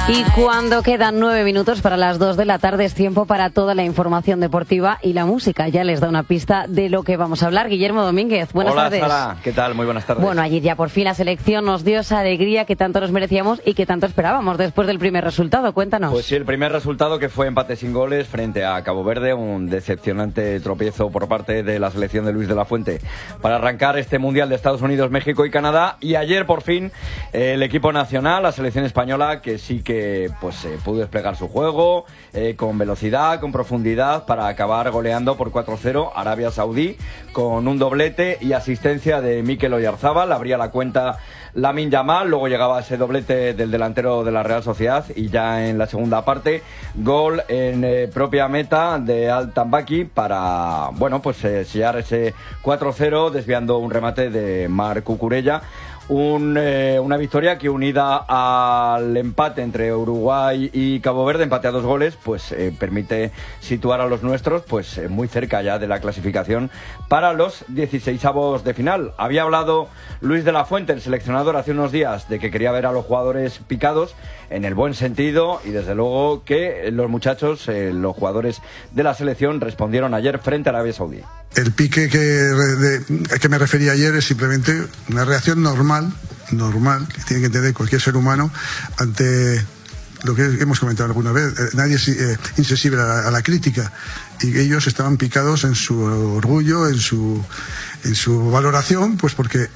Y cuando quedan 9 minutos para las 2 de la tarde es tiempo para toda la información deportiva y la música. Ya les da una pista de lo que vamos a hablar. Guillermo Domínguez, buenas tardes. Hola Sara, ¿qué tal? Muy buenas tardes. Bueno, ayer ya por fin la selección nos dio esa alegría que tanto nos merecíamos y que tanto esperábamos después del primer resultado. Cuéntanos. Pues sí, el primer resultado que fue empate sin goles frente a Cabo Verde, un decepcionante tropiezo por parte de la selección de Luis de la Fuente para arrancar este Mundial de Estados Unidos, México y Canadá. Y ayer por fin el equipo nacional, la selección española, que sí que pudo desplegar su juego con velocidad, con profundidad, para acabar goleando por 4-0 a Arabia Saudí con un doblete y asistencia de Mikel Oyarzabal. Abría la cuenta Lamine Yamal, luego llegaba ese doblete del delantero de la Real Sociedad y ya en la segunda parte gol en propia meta de Al-Tambaki para sellar ese 4-0 desviando un remate de Marc Cucurella. Una victoria que, unida al empate entre Uruguay y Cabo Verde, empate a 2 goles, permite situar a los nuestros muy cerca ya de la clasificación para los 16avos de final. Había hablado Luis de la Fuente, el seleccionador, hace unos días de que quería ver a los jugadores picados en el buen sentido, y desde luego que los muchachos, los jugadores de la selección, respondieron ayer frente a Arabia Saudí. El pique que me refería ayer es simplemente una reacción normal que tiene que tener cualquier ser humano ante lo que hemos comentado alguna vez. Nadie es insensible a la crítica, y ellos estaban picados en su orgullo, en su valoración, pues porque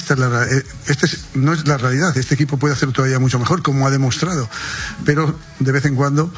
no es la realidad. Este equipo puede hacer todavía mucho mejor, como ha demostrado, pero de vez en cuando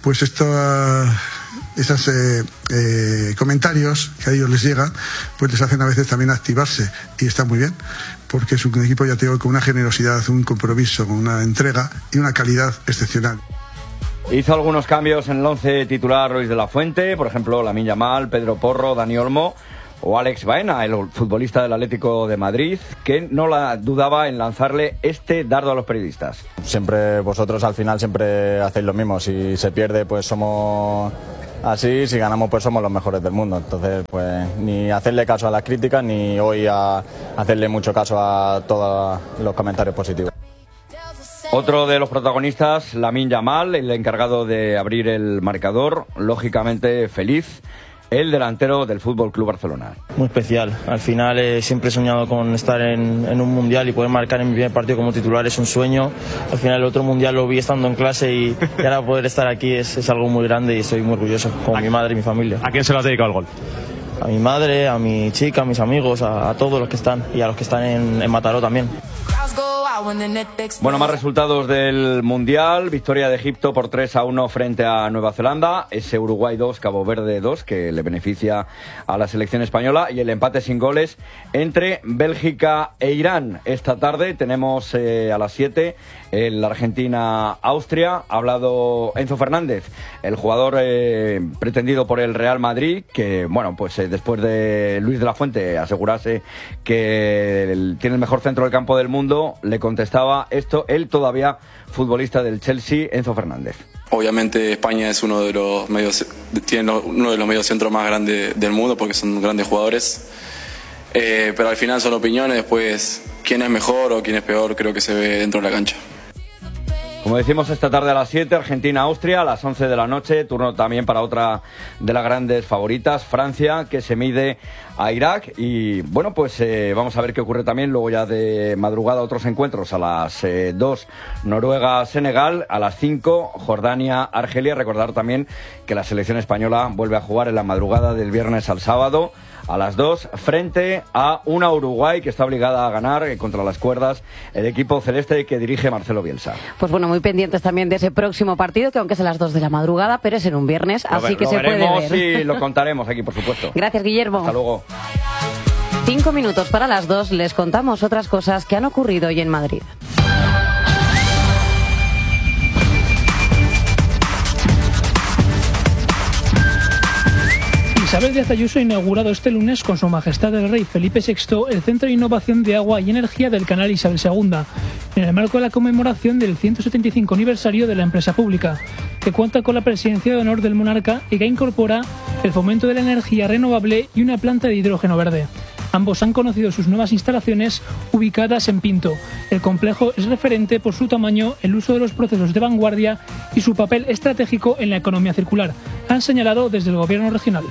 esos comentarios que a ellos les llegan, pues les hacen a veces también activarse, y está muy bien, porque es un equipo, ya te digo, con una generosidad, un compromiso, con una entrega y una calidad excepcional. Hizo algunos cambios en el 11 titular Luis de la Fuente, por ejemplo Lamine Yamal, Pedro Porro, Dani Olmo o Alex Baena, el futbolista del Atlético de Madrid, que no la dudaba en lanzarle este dardo a los periodistas. Siempre vosotros al final siempre hacéis lo mismo. Si se pierde, pues somos así; si ganamos, pues somos los mejores del mundo. Entonces, pues ni hacerle caso a las críticas, ni hoy a hacerle mucho caso a todos los comentarios positivos. Otro de los protagonistas, Lamine Yamal, el encargado de abrir el marcador, lógicamente feliz, el delantero del Fútbol Club Barcelona. Muy especial. Al final siempre he soñado con estar en un mundial, y poder marcar en mi primer partido como titular es un sueño. Al final el otro mundial lo vi estando en clase, y ahora poder estar aquí es algo muy grande, y estoy muy orgulloso, con mi madre y mi familia. ¿A quién se lo has dedicado el gol? A mi madre, a mi chica, a mis amigos, a todos los que están, y a los que están en Mataró también. Bueno, más resultados del Mundial. Victoria de Egipto por 3-1 frente a Nueva Zelanda. Ese Uruguay 2, Cabo Verde 2, que le beneficia a la selección española. Y el empate sin goles entre Bélgica e Irán. Esta tarde tenemos a las 7 el Argentina-Austria. Ha hablado Enzo Fernández, el jugador pretendido por el Real Madrid, que después de Luis de la Fuente asegurarse que tiene el mejor centro del campo del mundo, le contestaba esto el todavía futbolista del Chelsea, Enzo Fernández. Obviamente España es tiene uno de los mediocentros más grandes del mundo, porque son grandes jugadores, pero al final son opiniones. Después, quién es mejor o quién es peor, creo que se ve dentro de la cancha. Como decimos, esta tarde a las 7, Argentina-Austria, a las 11 de la noche, turno también para otra de las grandes favoritas, Francia, que se mide a Irak. Y vamos a ver qué ocurre también luego ya de madrugada, otros encuentros. A las 2, Noruega-Senegal, a las 5, Jordania-Argelia. Recordar también que la selección española vuelve a jugar en la madrugada del viernes al sábado, a las 2, frente a una Uruguay que está obligada a ganar contra las cuerdas el equipo celeste que dirige Marcelo Bielsa. Pues muy pendientes también de ese próximo partido, que aunque es a las 2 de la madrugada, pero es en un viernes, así que se puede ver. Y lo contaremos aquí, por supuesto. Gracias, Guillermo. Hasta luego. 5 minutos para las 2, les contamos otras cosas que han ocurrido hoy en Madrid. Isabel Díaz Ayuso ha inaugurado este lunes con Su Majestad el Rey Felipe VI el Centro de Innovación de Agua y Energía del Canal Isabel II, en el marco de la conmemoración del 175 aniversario de la empresa pública, que cuenta con la presidencia de honor del monarca y que incorpora el fomento de la energía renovable y una planta de hidrógeno verde. Ambos han conocido sus nuevas instalaciones ubicadas en Pinto. El complejo es referente por su tamaño, el uso de los procesos de vanguardia y su papel estratégico en la economía circular, han señalado desde el gobierno regional.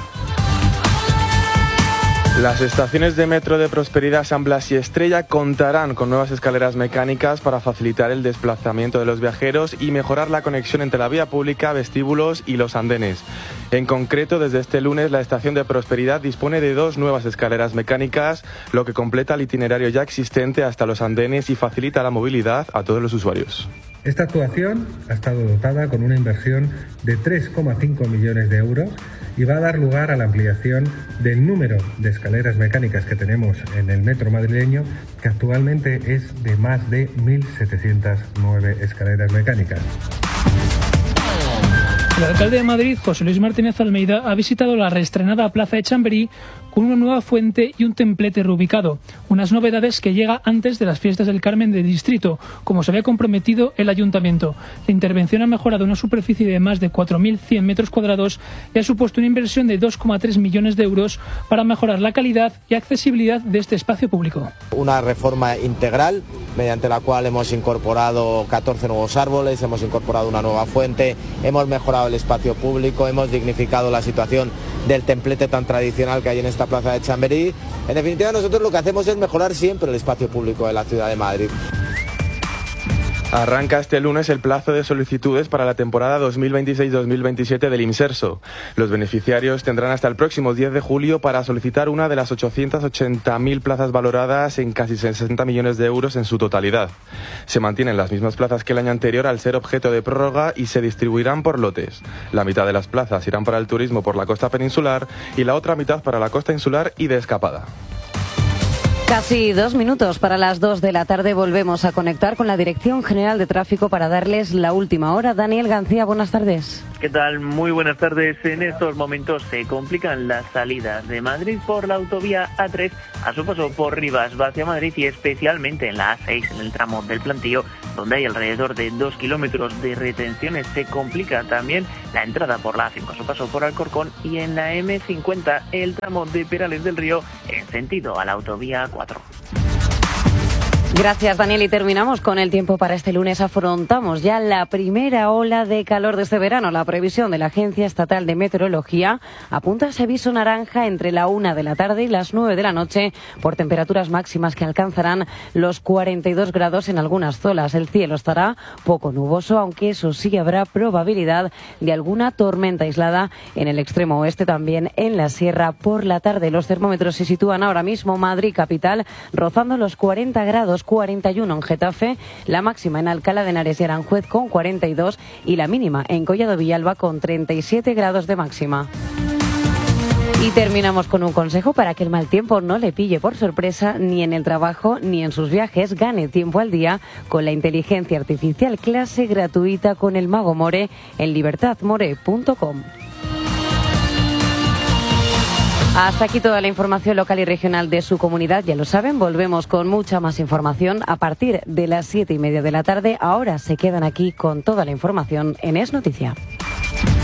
Las estaciones de metro de Prosperidad, San Blas y Estrella contarán con nuevas escaleras mecánicas para facilitar el desplazamiento de los viajeros y mejorar la conexión entre la vía pública, vestíbulos y los andenes. En concreto, desde este lunes, la estación de Prosperidad dispone de 2 nuevas escaleras mecánicas, lo que completa el itinerario ya existente hasta los andenes y facilita la movilidad a todos los usuarios. Esta actuación ha estado dotada con una inversión de 3,5 millones de euros y va a dar lugar a la ampliación del número de escaleras mecánicas que tenemos en el metro madrileño, que actualmente es de más de 1.709 escaleras mecánicas. El alcalde de Madrid, José Luis Martínez Almeida, ha visitado la reestrenada Plaza de Chamberí con una nueva fuente y un templete reubicado. Unas novedades que llega antes de las fiestas del Carmen del Distrito, como se había comprometido el ayuntamiento. La intervención ha mejorado una superficie de más de 4.100 metros cuadrados y ha supuesto una inversión de 2,3 millones de euros para mejorar la calidad y accesibilidad de este espacio público. Una reforma integral mediante la cual hemos incorporado 14 nuevos árboles, hemos incorporado una nueva fuente, hemos mejorado el espacio público, hemos dignificado la situación del templete tan tradicional que hay en esta Plaza de Chamberí. En definitiva, nosotros lo que hacemos es mejorar siempre el espacio público de la ciudad de Madrid. Arranca este lunes el plazo de solicitudes para la temporada 2026-2027 del Imserso. Los beneficiarios tendrán hasta el próximo 10 de julio para solicitar una de las 880.000 plazas valoradas en casi 60 millones de euros en su totalidad. Se mantienen las mismas plazas que el año anterior al ser objeto de prórroga y se distribuirán por lotes. La mitad de las plazas irán para el turismo por la costa peninsular y la otra mitad para la costa insular y de escapada. Casi 2 minutos para las 2 de la tarde volvemos a conectar con la Dirección General de Tráfico para darles la última hora. Daniel García, buenas tardes. ¿Qué tal? Muy buenas tardes. En estos momentos se complican las salidas de Madrid por la autovía A3 a su paso por Rivas hacia Madrid y especialmente en la A6 en el tramo del Plantío, donde hay alrededor de 2 kilómetros de retenciones. Se complica también la entrada por la A5 a su paso por Alcorcón y en la M50 el tramo de Perales del Río en sentido a la autovía 4. Gracias, Daniel. Y terminamos con el tiempo para este lunes. Afrontamos ya la primera ola de calor de este verano. La previsión de la Agencia Estatal de Meteorología apunta a ese aviso naranja entre la 1 de la tarde y las 9 de la noche por temperaturas máximas que alcanzarán los 42 grados en algunas zonas. El cielo estará poco nuboso, aunque eso sí habrá probabilidad de alguna tormenta aislada en el extremo oeste, también en la sierra. Por la tarde los termómetros se sitúan ahora mismo Madrid capital rozando los 40 grados, 41 en Getafe, la máxima en Alcalá de Henares y Aranjuez con 42 y la mínima en Collado Villalba con 37 grados de máxima. Y terminamos con un consejo para que el mal tiempo no le pille por sorpresa ni en el trabajo ni en sus viajes. Gane tiempo al día con la inteligencia artificial, clase gratuita con el Mago More en libertadmore.com. Hasta aquí toda la información local y regional de su comunidad. Ya lo saben, volvemos con mucha más información a partir de las 7:30 de la tarde. Ahora se quedan aquí con toda la información en Es Noticia.